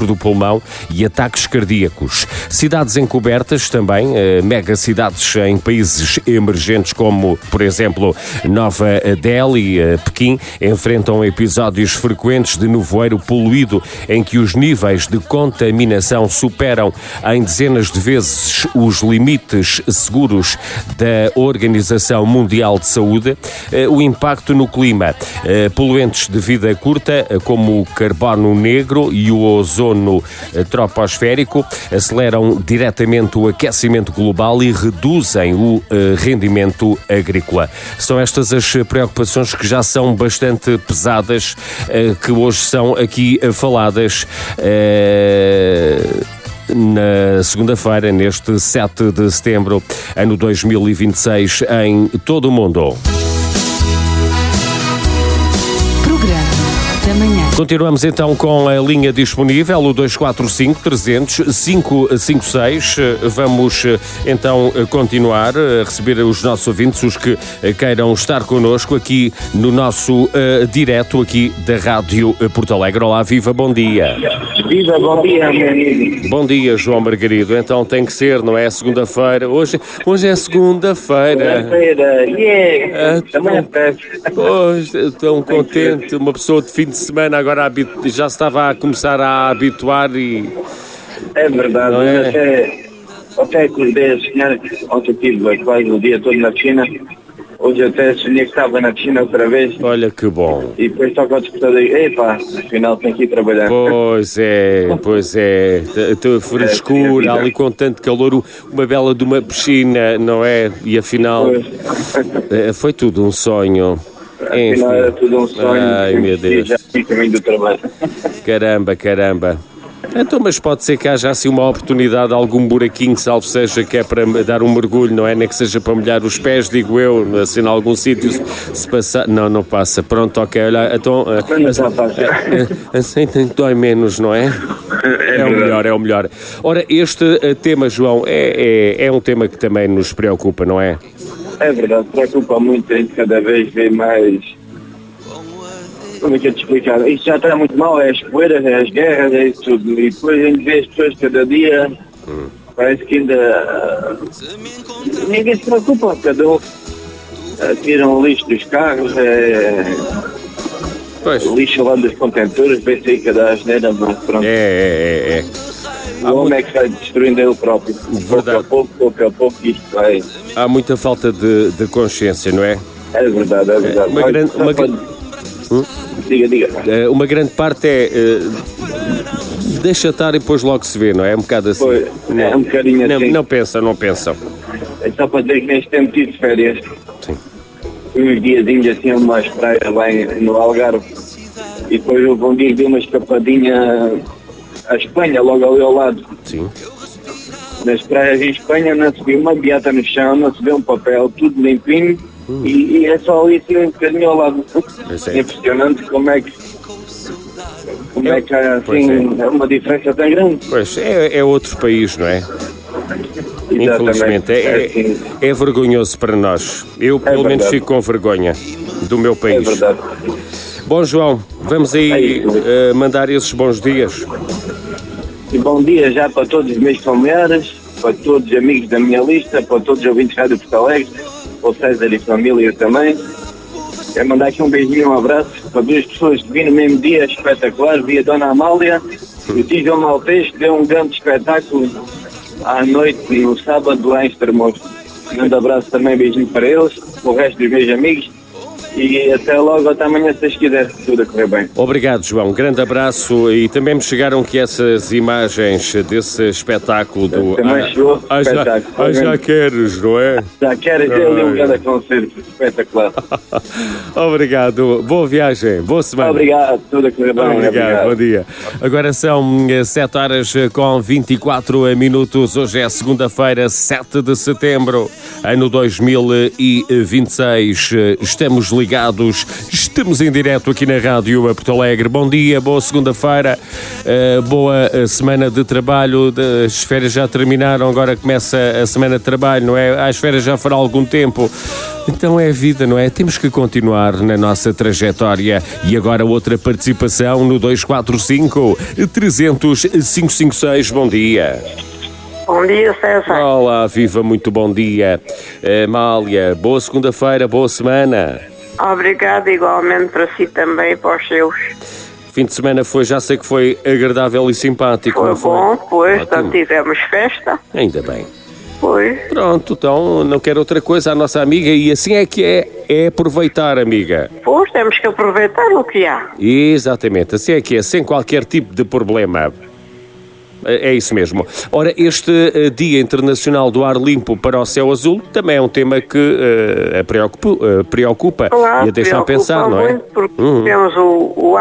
cancro do pulmão e ataques cardíacos. Cidades encobertas também, megacidades em países emergentes como, por exemplo, Nova Delhi, Pequim, enfrentam episódios frequentes de nevoeiro poluído em que os níveis de contaminação superam em dezenas de vezes os limites seguros da Organização Mundial de Saúde. O impacto no clima, poluentes de vida curta como o carbono negro e o ozono troposférico aceleram diretamente o aquecimento global e reduzem o rendimento agrícola. São estas as preocupações que já são bastante pesadas, que hoje são aqui faladas na segunda-feira, neste 7 de setembro, ano 2026, em todo o mundo. Continuamos então com a linha disponível, o 245-300-556. Vamos então continuar a receber os nossos ouvintes, os que queiram estar connosco aqui no nosso direto aqui da Rádio Porto Alegre. Olá, viva, bom dia. Viva, bom dia, meu amigo. Bom dia, João Margarido. Então tem que ser, não é? Segunda-feira. Hoje é segunda-feira. Yeah. Também é. Pois, tão contente. Uma pessoa de fim de semana agora já se estava a começar a habituar e... É verdade, não é? Até acordei a sonhar. Ontem tive quase o dia todo na piscina. Hoje até sonhei que estava na piscina outra vez. Olha que bom. E depois toca o despertador e epá, afinal tenho que ir trabalhar. Pois é. A frescura, ali com tanto calor, uma bela de uma piscina, não é? E afinal, foi tudo um sonho. Afinal era tudo um sonho. Ai, meu Deus. Já fui caminho do trabalho. Caramba. Então, mas pode ser que haja assim uma oportunidade, algum buraquinho, salvo seja, que é para dar um mergulho, não é? Nem que seja para molhar os pés, digo eu, assim, em algum sítio, se passar... Não passa. Pronto, ok, olha, então... Assim dói menos, não é? É o melhor. Ora, este tema, João, é um tema que também nos preocupa, não é? É verdade, preocupa muito, a gente cada vez vê mais... Como é que eu te explicar? Isto já está muito mal, é as poeiras, é as guerras, é isso tudo. E depois a gente vê as pessoas cada dia, parece que ainda... Ninguém se preocupa, cada um tiram o lixo dos carros, lixo lá dos contentores, vê-se aí cada asneira, mas pronto. O homem é que vai destruindo ele próprio. Pouco a pouco isto vai... Há muita falta de consciência, não é? É verdade. Diga. Uma grande parte é deixa estar e depois logo se vê, não é? É um bocado assim. Pois, é um bocadinho assim. Não pensam. É só para dizer que neste tempo tive de férias. Sim. Uns diazinhos assim, umas praias lá no Algarve. E depois houve um dia que dei uma escapadinha à Espanha, logo ali ao lado. Sim. Nas praias em Espanha não se vê uma beata no chão, não se vê um papel, tudo limpinho. E é só ali assim um bocadinho ao lado. É impressionante como é que há assim uma diferença tão grande. Pois, é outro país, não é? Exatamente. Infelizmente, é vergonhoso para nós. Eu, pelo menos, fico com vergonha do meu país. É verdade. Bom, João, vamos aí mandar esses bons dias. E bom dia já para todos os meus familiares, para todos os amigos da minha lista, para todos os ouvintes da Rádio Porto Alegre, para o César e família também. Quero mandar aqui um beijinho e um abraço para duas pessoas que vi no mesmo dia, espetacular, vi a Dona Amália e o Tio João Maltês, que deu um grande espetáculo à noite, no sábado, lá em Estremoz. Um grande abraço também, beijinho para eles, para o resto dos meus amigos. E até logo, até amanhã, se Deus quiser, tudo a correr bem. Obrigado, João. Grande abraço. E também me chegaram aqui essas imagens desse espetáculo do... Também chegou o espetáculo. Já queres, não é? Já queres, ele um grande concerto espetacular. Obrigado. Boa viagem. Boa semana. Obrigado. Tudo a correr bem. Obrigado. Bom dia. Agora são 7 horas com 24 minutos. Hoje é segunda-feira, 7 de setembro, ano 2026. Estamos ligados ligados. Estamos em direto aqui na Rádio a Porto Alegre. Bom dia, boa segunda-feira, boa semana de trabalho. As férias já terminaram, agora começa a semana de trabalho, não é? As férias já foram há algum tempo. Então é a vida, não é? Temos que continuar na nossa trajetória. E agora outra participação no 245-300-556. Bom dia. Bom dia, César. Olá, viva, muito bom dia. Amália, boa segunda-feira, boa semana. Obrigada, igualmente para si também e para os seus. Fim de semana já sei que foi agradável e simpático, Foi não foi? bom, pois, Ótimo. então tivemos festa. Ainda bem. Pois, Pronto, então não quero outra coisa, a nossa amiga, e assim é que é aproveitar, amiga. pois, temos que aproveitar o que há. Exatamente, assim é que é, sem qualquer tipo de problema. É isso mesmo. Ora, este Dia Internacional do Ar Limpo para o Céu Azul também é um tema que a preocupa Claro, e a deixa a pensar, não é? muito porque temos o